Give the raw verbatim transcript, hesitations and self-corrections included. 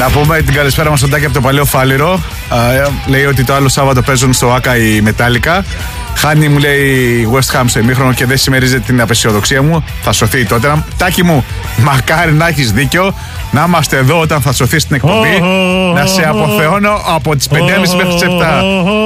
Να πούμε την καλησπέρα μας στον Τάκη από το Παλαιό Φάληρο. Uh, λέει ότι το άλλο Σάββατο παίζουν στο Άκα η Μετάλλικα. Χάνει, μου λέει, η West Ham σε ημίχρονο και δεν συμμερίζεται την απεσιοδοξία μου. Θα σωθεί τότε. Τάκη μου, μακάρι να έχεις δίκιο. Να είμαστε εδώ όταν θα σωθεί στην εκπομπή. Να σε αποθεώνω από τις πέντε και μισή μέχρι τις επτά.